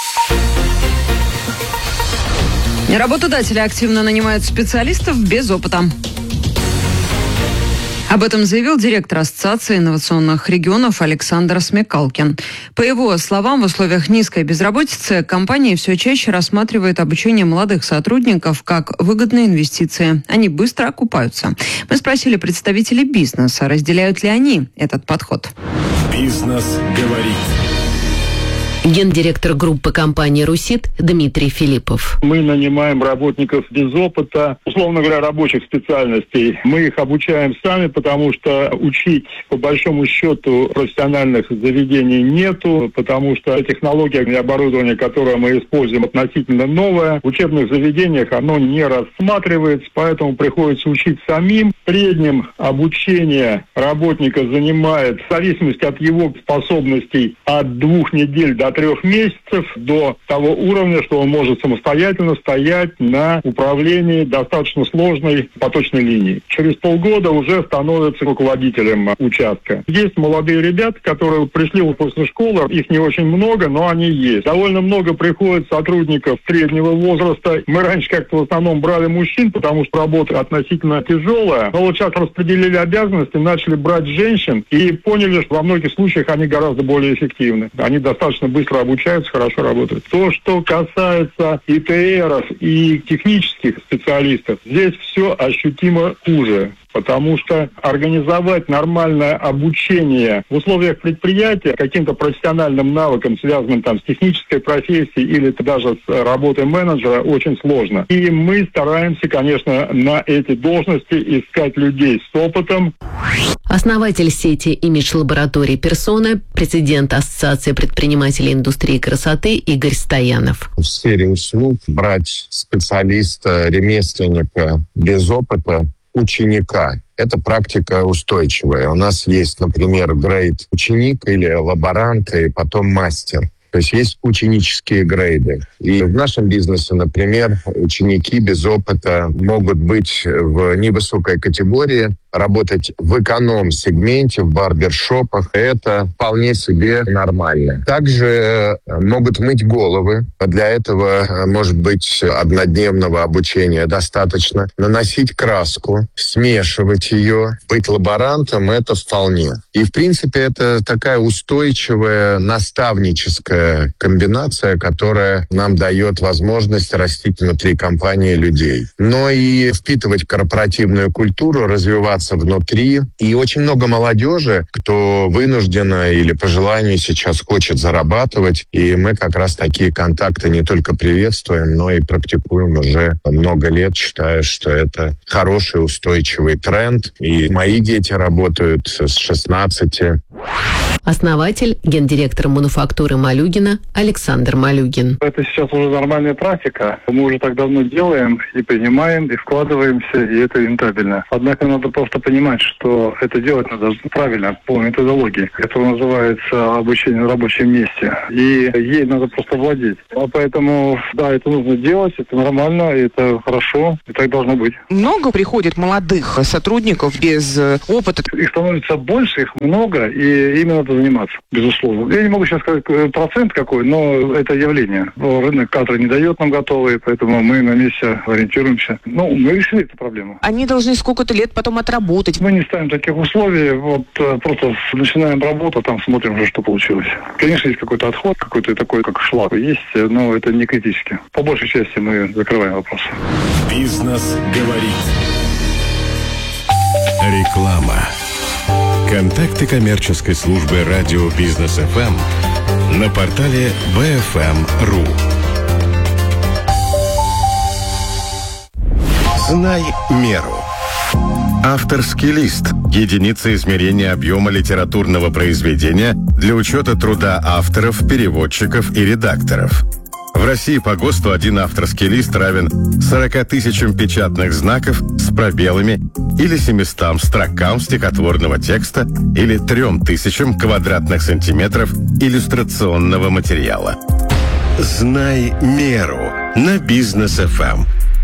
Работодатели активно нанимают специалистов без опыта. Об этом заявил директор Ассоциации инновационных регионов Александр Смекалкин. По его словам, в условиях низкой безработицы компании все чаще рассматривают обучение молодых сотрудников как выгодные инвестиции. Они быстро окупаются. Мы спросили представителей бизнеса, разделяют ли они этот подход. Бизнес говорит. Гендиректор группы компании «Русит» Дмитрий Филиппов. Мы нанимаем работников без опыта, условно говоря, рабочих специальностей. Мы их обучаем сами, потому что учить, по большому счету, профессиональных заведений нету, потому что технология и оборудование, которое мы используем, относительно новое. В учебных заведениях оно не рассматривается, поэтому приходится учить самим. В среднем обучение работника занимает, в зависимости от его способностей, от 2 недель до 3 месяцев, до того уровня, что он может самостоятельно стоять на управлении достаточно сложной поточной линией. Через полгода уже становится руководителем участка. Есть молодые ребята, которые пришли после школы, их не очень много, но они есть. Довольно много приходит сотрудников среднего возраста. Мы раньше как-то в основном брали мужчин, потому что работа относительно тяжелая, но вот сейчас распределили обязанности, начали брать женщин и поняли, что во многих случаях они гораздо более эффективны. Они достаточно быстро обучаются, хорошо работают. То, что касается ИТРов и технических специалистов, здесь все ощутимо хуже. Потому что организовать нормальное обучение в условиях предприятия каким-то профессиональным навыкам, связанным там с технической профессией или даже с работой менеджера, очень сложно. И мы стараемся, конечно, на эти должности искать людей с опытом. Основатель сети имидж-лабораторий «Персона», президент Ассоциации предпринимателей индустрии красоты Игорь Стоянов. В сфере услуг брать специалиста, ремесленника без опыта ученика. Это практика устойчивая. У нас есть, например, грейд ученик или лаборант, и потом мастер. То есть есть ученические грейды. И в нашем бизнесе, например, ученики без опыта могут быть в невысокой категории, работать в эконом-сегменте, в барбершопах. Это вполне себе нормально. Также могут мыть головы. Для этого, может быть, однодневного обучения достаточно. Наносить краску, смешивать ее, быть лаборантом — это вполне. И, в принципе, это такая устойчивая наставническая комбинация, которая нам дает возможность растить внутри компании людей. Но и впитывать корпоративную культуру, развиваться внутри. И очень много молодежи, кто вынужденно или по желанию сейчас хочет зарабатывать. И мы как раз такие контакты не только приветствуем, но и практикуем уже много лет, считая, что это хороший устойчивый тренд. И мои дети работают с 16. Основатель, гендиректор мануфактуры Малюгина Александр Малюгин. Это сейчас уже нормальная практика. Мы уже так давно делаем и принимаем, и вкладываемся, и это рентабельно. Однако надо просто понимать, что это делать надо правильно, по методологии, которая называется обучение на рабочем месте. И ей надо просто владеть. Поэтому, да, это нужно делать, это нормально, это хорошо, и так должно быть. Много приходит молодых сотрудников без опыта? Их становится больше, их много, и ими надо заниматься, безусловно. Я не могу сейчас сказать процент какой, но это явление. Рынок кадров не дает нам готовые, поэтому мы на месте ориентируемся. Мы решили эту проблему. Они должны сколько-то лет потом отработать. Мы не ставим таких условий, просто начинаем работу, там смотрим уже, что получилось. Конечно, есть какой-то отход, какой-то такой, как шлак есть, но это не критически. По большей части мы закрываем вопрос. Бизнес говорит. Реклама. Контакты коммерческой службы радио Бизнес ФМ на портале bfm.ru. Знай меру. Авторский лист – единица измерения объема литературного произведения для учета труда авторов, переводчиков и редакторов. В России по ГОСТу один авторский лист равен 40 тысячам печатных знаков с пробелами или 700 строкам стихотворного текста или 3000 квадратных сантиметров иллюстрационного материала. Знай меру на Бизнес ФМ.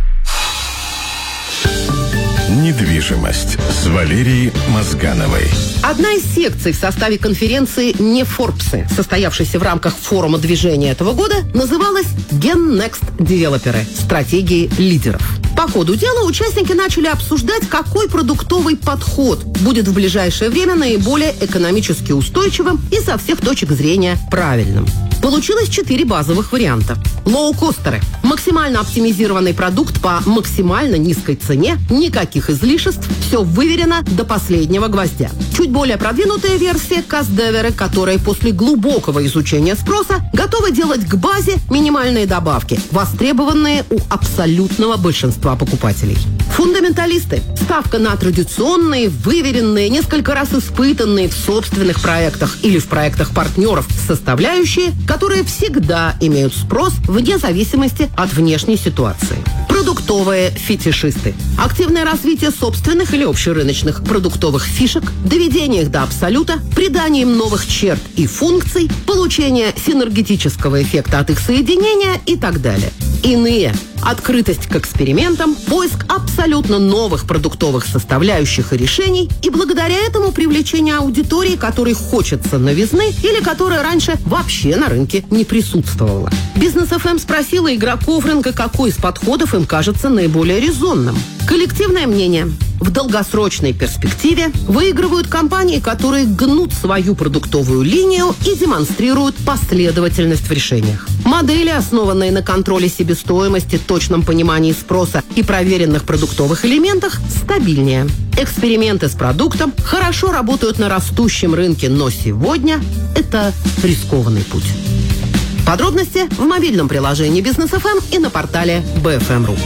Недвижимость с Валерией Мозгановой. Одна из секций в составе конференции «Не Форбсы», состоявшейся в рамках форума движения этого года, называлась «Gen Next Девелоперы. Стратегии лидеров». По ходу дела участники начали обсуждать, какой продуктовый подход будет в ближайшее время наиболее экономически устойчивым и со всех точек зрения правильным. Получилось 4 базовых варианта. Лоукостеры. Максимально оптимизированный продукт по максимально низкой цене, никаких излишеств, все выверено до последнего гвоздя. Чуть более продвинутая версия – кастдеверы, которые после глубокого изучения спроса готовы делать к базе минимальные добавки, востребованные у абсолютного большинства покупателей. Фундаменталисты. Ставка на традиционные, выверенные, несколько раз испытанные в собственных проектах или в проектах партнеров составляющие, которые всегда имеют спрос вне зависимости от внешней ситуации. Продуктовые фетишисты. Активное развитие собственных или общерыночных продуктовых фишек, доведение их до абсолюта, придание им новых черт и функций, получение синергетического эффекта от их соединения и так далее. Иные. Открытость к экспериментам, поиск абсолютно новых продуктовых составляющих и решений, и благодаря этому привлечение аудитории, которой хочется новизны или которая раньше вообще на рынке не присутствовала. Бизнес ФМ спросила игроков рынка, какой из подходов им кажется наиболее резонным. Коллективное мнение. В долгосрочной перспективе выигрывают компании, которые гнут свою продуктовую линию и демонстрируют последовательность в решениях. Модели, основанные на контроле себестоимости, точном понимании спроса и проверенных продуктовых элементах, стабильнее. Эксперименты с продуктом хорошо работают на растущем рынке, но сегодня это рискованный путь. Подробности в мобильном приложении Бизнес ФМ и на портале bfm.ru.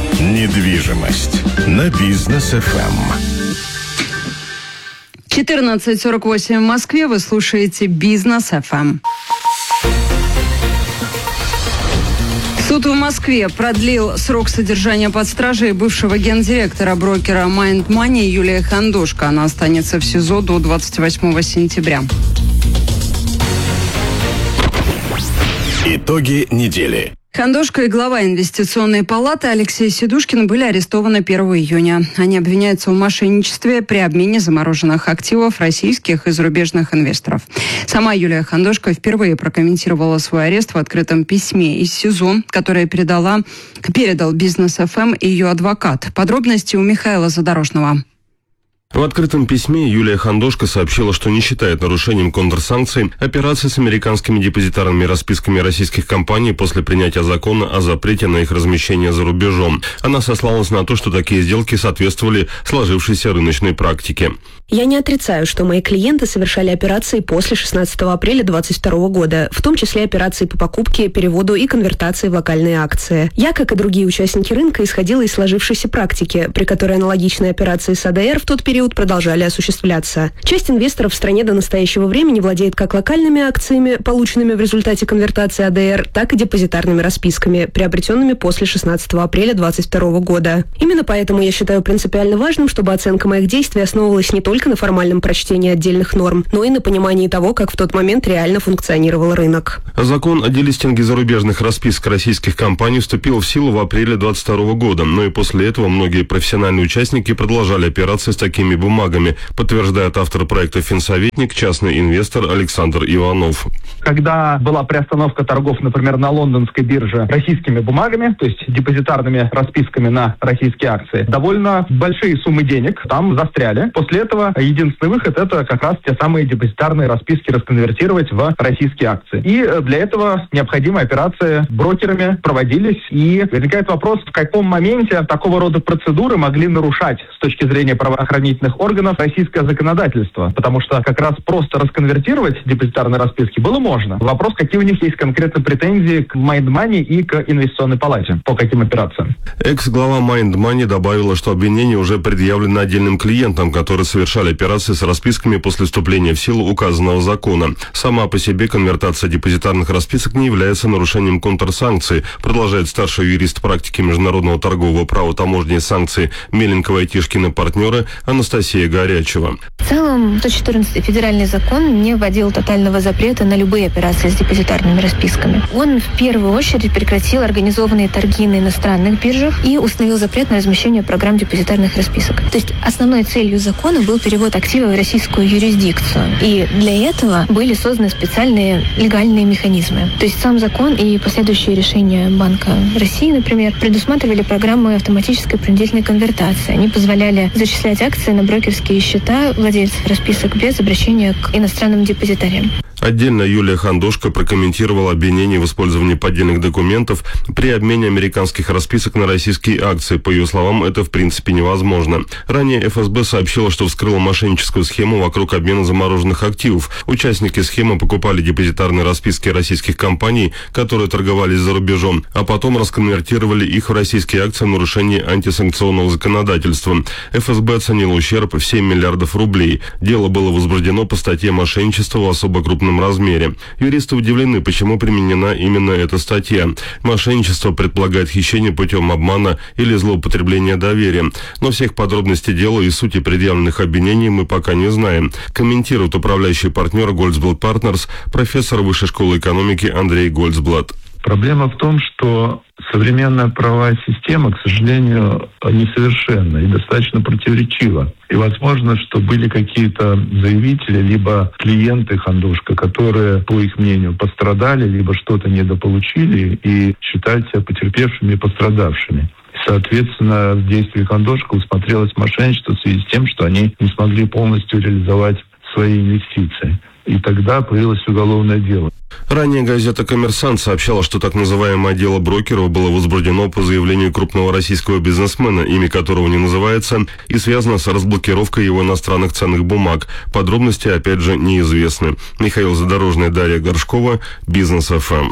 Недвижимость на Бизнес ФМ. 14:48 в Москве. Вы слушаете Бизнес ФМ. Суд в Москве Москве продлил срок содержания под стражей бывшего гендиректора брокера Mind Money Юлия Хандошко. Она останется в СИЗО до 28 сентября. Итоги недели. Хандошко и глава инвестиционной палаты Алексей Сидушкин были арестованы 1 июня. Они обвиняются в мошенничестве при обмене замороженных активов российских и зарубежных инвесторов. Сама Юлия Хандошко впервые прокомментировала свой арест в открытом письме из СИЗО, которое передал Бизнес ФМ и ее адвокат. Подробности у Михаила Задорожного. В открытом письме Юлия Хандошко сообщила, что не считает нарушением контрсанкций операции с американскими депозитарными расписками российских компаний после принятия закона о запрете на их размещение за рубежом. Она сослалась на то, что такие сделки соответствовали сложившейся рыночной практике. Я не отрицаю, что мои клиенты совершали операции после 16 апреля 2022 года, в том числе операции по покупке, переводу и конвертации в локальные акции. Я, как и другие участники рынка, исходила из сложившейся практики, при которой аналогичные операции с АДР в тот период продолжали осуществляться. Часть инвесторов в стране до настоящего времени владеет как локальными акциями, полученными в результате конвертации АДР, так и депозитарными расписками, приобретенными после 16 апреля 2022 года. Именно поэтому я считаю принципиально важным, чтобы оценка моих действий основывалась не только на формальном прочтении отдельных норм, но и на понимании того, как в тот момент реально функционировал рынок. Закон о делистинге зарубежных расписок российских компаний вступил в силу в апреле 2022 года, но и после этого многие профессиональные участники продолжали операции с такими бумагами, подтверждает автор проекта «Финсоветник», частный инвестор Александр Иванов. Когда была приостановка торгов, например, на лондонской бирже российскими бумагами, то есть депозитарными расписками на российские акции, довольно большие суммы денег там застряли. После этого единственный выход – это как раз те самые депозитарные расписки расконвертировать в российские акции. И для этого необходимые операции брокерами проводились. И возникает вопрос, в каком моменте такого рода процедуры могли нарушать с точки зрения правоохранительных органов российское законодательство. Потому что как раз просто расконвертировать депозитарные расписки было можно. Вопрос, какие у них есть конкретно претензии к Mind Money и к инвестиционной палате, по каким операциям. Экс-глава Mind Money добавила, что обвинения уже предъявлены отдельным клиентам, которые совершали операции с расписками после вступления в силу указанного закона. Сама по себе конвертация депозитарных расписок не является нарушением контрсанкций, продолжает старший юрист практики международного торгового права, таможни и санкций Меленкова и Тишкина партнеры Анастасия Горячева. В целом, 114 федеральный закон не вводил тотального запрета на любые операции с депозитарными расписками. Он в первую очередь прекратил организованные торги на иностранных биржах и установил запрет на размещение программ депозитарных расписок. То есть основной целью закона был перевод активов в российскую юрисдикцию. И для этого были созданы специальные легальные механизмы. То есть сам закон и последующие решения Банка России, например, предусматривали программы автоматической принудительной конвертации. Они позволяли зачислять акции на брокерские счета владельцев расписок без обращения к иностранным депозитариям. Отдельно Юлия Хандошко прокомментировала обвинение в использовании поддельных документов при обмене американских расписок на российские акции. По ее словам, это в принципе невозможно. Ранее ФСБ сообщила, что вскрыла мошенническую схему вокруг обмена замороженных активов. Участники схемы покупали депозитарные расписки российских компаний, которые торговались за рубежом, а потом расконвертировали их в российские акции в нарушении антисанкционного законодательства. ФСБ оценил ущерб в 7 миллиардов рублей. Дело было возбуждено по статье «Мошенничество в особо крупном размере». Юристы удивлены, почему применена именно эта статья. Мошенничество предполагает хищение путем обмана или злоупотребления доверием. Но всех подробностей дела и сути предъявленных обвинений мы пока не знаем, комментирует управляющий партнер Goldesblad Partners, профессор Высшей школы экономики Андрей Goldesblad. Проблема в том, что современная правовая система, к сожалению, несовершенна и достаточно противоречива. И возможно, что были какие-то заявители, либо клиенты Хандошко, которые, по их мнению, пострадали, либо что-то недополучили и считают себя потерпевшими и пострадавшими. Соответственно, в действии Хандошко усмотрелось мошенничество в связи с тем, что они не смогли полностью реализовать свои инвестиции. И тогда появилось уголовное дело. Ранее газета «Коммерсант» сообщала, что так называемое дело брокеров было возбуждено по заявлению крупного российского бизнесмена, имя которого не называется, и связано с разблокировкой его иностранных ценных бумаг. Подробности, опять же, неизвестны. Михаил Задорожный, Дарья Горшкова, Бизнес ФМ.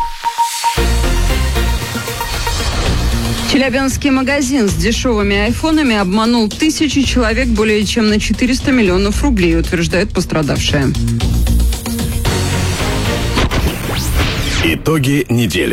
Челябинский магазин с дешевыми айфонами обманул 1000 человек более чем на 400 миллионов рублей, утверждают пострадавшие. Итоги недели.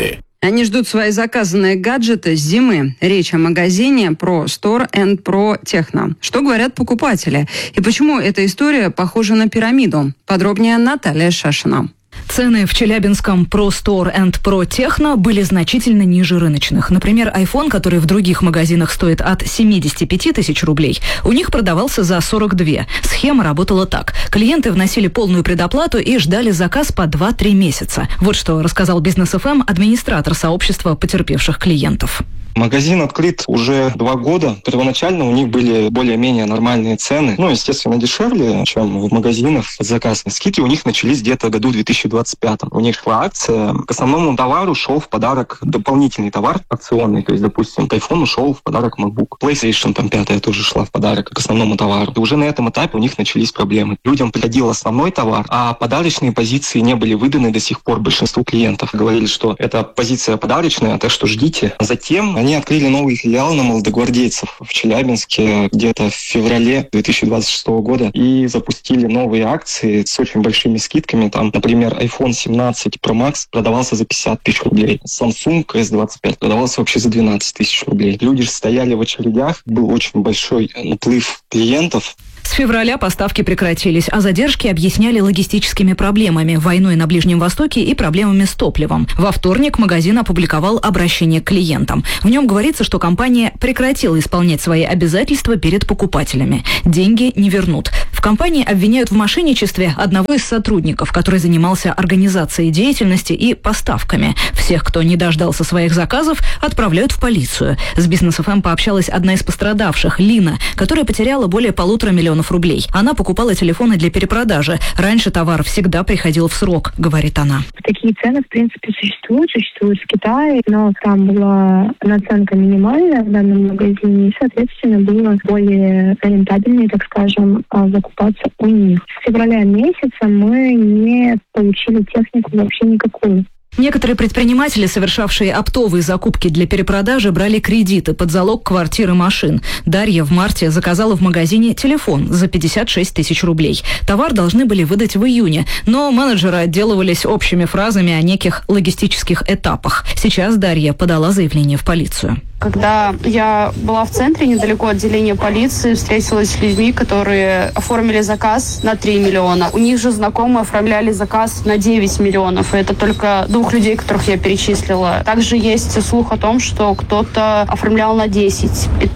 Они ждут свои заказанные гаджеты с зимы. Речь о магазине Pro Store and Pro Techno. Что говорят покупатели? И почему эта история похожа на пирамиду? Подробнее Наталья Шашина. Цены в челябинском Pro Store and Pro Techno были значительно ниже рыночных. Например, iPhone, который в других магазинах стоит от 75 тысяч рублей, у них продавался за 42. Схема работала так. Клиенты вносили полную предоплату и ждали заказ по 2-3 месяца. Вот что рассказал Бизнес ФМ администратор сообщества потерпевших клиентов. Магазин открыт уже 2 года. Первоначально у них были более-менее нормальные цены. Естественно, дешевле, чем в магазинах под заказ. Скидки у них начались где-то в году 2025. У них шла акция. К основному товару шел в подарок дополнительный товар акционный. То есть, допустим, к iPhone шел в подарок MacBook. PlayStation 5 тоже шла в подарок к основному товару. И уже на этом этапе у них начались проблемы. Людям приходил основной товар, а подарочные позиции не были выданы до сих пор большинству клиентов. Говорили, что это позиция подарочная, так что ждите. Затем они открыли новый филиал на Молодогвардейцев в Челябинске где-то в феврале 2026 года и запустили новые акции с очень большими скидками. Там, например, iPhone 17 Pro Max продавался за 50 тысяч рублей. Samsung S25 продавался вообще за 12 тысяч рублей. Люди стояли в очередях, был очень большой наплыв клиентов. С февраля поставки прекратились, а задержки объясняли логистическими проблемами, войной на Ближнем Востоке и проблемами с топливом. Во вторник магазин опубликовал обращение к клиентам. В нем говорится, что компания прекратила исполнять свои обязательства перед покупателями. Деньги не вернут. В компании обвиняют в мошенничестве одного из сотрудников, который занимался организацией деятельности и поставками. Всех, кто не дождался своих заказов, отправляют в полицию. С Бизнес ФМ пообщалась одна из пострадавших, Лина, которая потеряла более 1,5 миллиона рублей. Она покупала телефоны для перепродажи. Раньше товар всегда приходил в срок, говорит она. Такие цены, в принципе, существуют в Китае, но там была наценка минимальная в данном магазине, и, соответственно, было более рентабельнее, так скажем, закупаться у них. С февраля месяца мы не получили технику вообще никакую. Некоторые предприниматели, совершавшие оптовые закупки для перепродажи, брали кредиты под залог квартир и машин. Дарья в марте заказала в магазине телефон за 56 тысяч рублей. Товар должны были выдать в июне, но менеджеры отделывались общими фразами о неких логистических этапах. Сейчас Дарья подала заявление в полицию. Когда я была в центре, недалеко от отделения полиции, встретилась с людьми, которые оформили заказ на 3 миллиона. У них же знакомые оформляли заказ на 9 миллионов. И это только 2 людей, которых я перечислила. Также есть слух о том, что кто-то оформлял на 10,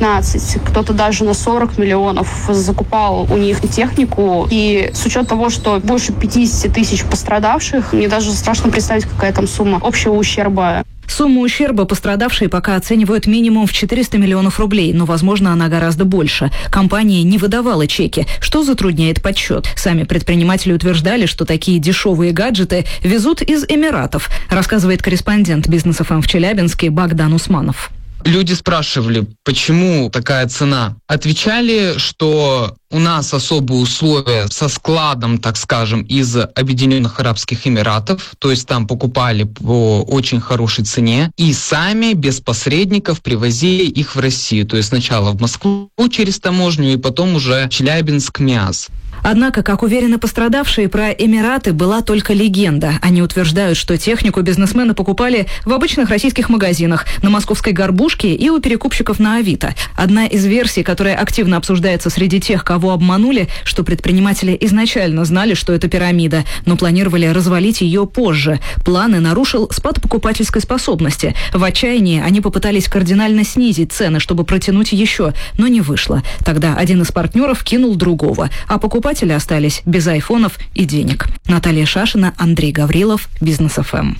15, кто-то даже на 40 миллионов закупал у них технику. И с учетом того, что больше 50 тысяч пострадавших, мне даже страшно представить, какая там сумма общего ущерба. Сумму ущерба пострадавшие пока оценивают минимум в 400 миллионов рублей, но, возможно, она гораздо больше. Компания не выдавала чеки, что затрудняет подсчет. Сами предприниматели утверждали, что такие дешевые гаджеты везут из Эмиратов, рассказывает корреспондент Бизнес ФМ в Челябинске Богдан Усманов. Люди спрашивали, почему такая цена. Отвечали, что у нас особые условия со складом, так скажем, из Объединенных Арабских Эмиратов, то есть там покупали по очень хорошей цене, и сами без посредников привозили их в Россию, то есть сначала в Москву через таможню, и потом уже Челябинск, МИАС. Однако, как уверены пострадавшие, про Эмираты была только легенда. Они утверждают, что технику бизнесмены покупали в обычных российских магазинах, на Московской Горбушке и у перекупщиков на Авито. Одна из версий, которая активно обсуждается среди тех, кого обманули, что предприниматели изначально знали, что это пирамида, но планировали развалить ее позже. Планы нарушил спад покупательской способности. В отчаянии они попытались кардинально снизить цены, чтобы протянуть еще, но не вышло. Тогда один из партнеров кинул другого, а покупатели остались без айфонов и денег. Наталья Шашина, Андрей Гаврилов, Бизнес ФМ.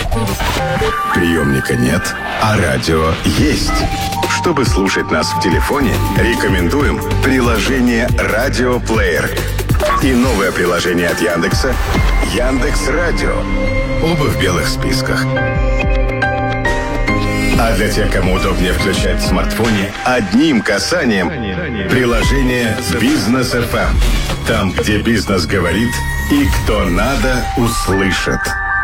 Приемника нет, а радио есть. Чтобы слушать нас в телефоне, рекомендуем приложение «Радиоплеер» и новое приложение от Яндекса «Яндекс.Радио». Оба в белых списках. А для тех, кому удобнее включать в смартфоне, одним касанием приложение «Бизнес ФМ». Там, где бизнес говорит и кто надо, услышит.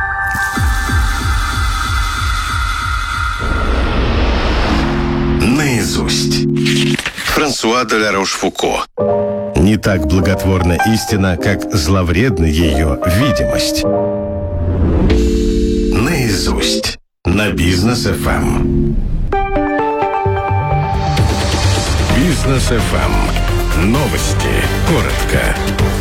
Наизусть. Франсуа де ла Рошфуко. Не так благотворна истина, как зловредна ее видимость. Наизусть. на Бизнес ФМ. Бизнес ФМ. Новости. Коротко.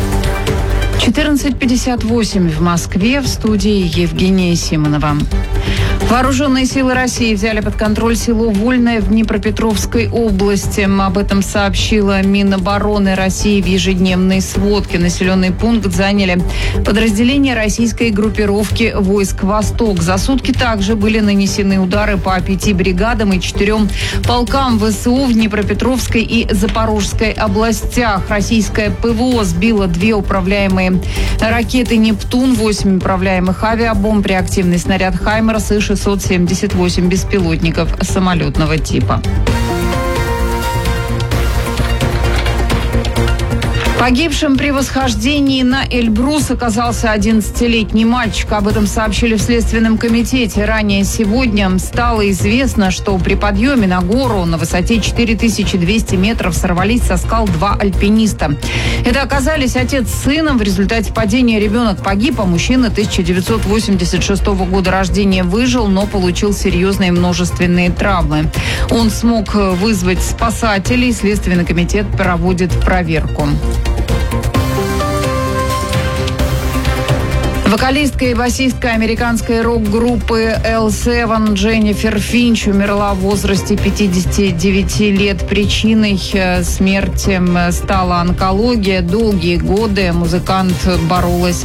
14:58 в Москве. В студии Евгения Симонова. Вооруженные силы России взяли под контроль село Вольное в Днепропетровской области. Об этом сообщила Минобороны России в ежедневной сводке. Населенный пункт заняли подразделения российской группировки войск «Восток». За сутки также были нанесены удары по 5 бригадам и 4 полкам ВСУ в Днепропетровской и Запорожской областях. Российское ПВО сбило 2 управляемые ракеты «Нептун», 8 управляемых авиабомб, реактивный снаряд «Хаймерс» и 678 беспилотников самолетного типа. Погибшим при восхождении на Эльбрус оказался 11-летний мальчик. Об этом сообщили в Следственном комитете. Ранее сегодня стало известно, что при подъеме на гору на высоте 4200 метров сорвались со скал 2 альпиниста. Это оказались отец с сыном. В результате падения ребенок погиб, а мужчина 1986 года рождения выжил, но получил серьезные множественные травмы. Он смог вызвать спасателей. Следственный комитет проводит проверку. Вокалистка и басистка американской рок-группы L7 Дженнифер Финч умерла в возрасте 59 лет. Причиной смерти стала онкология. Долгие годы музыкант боролась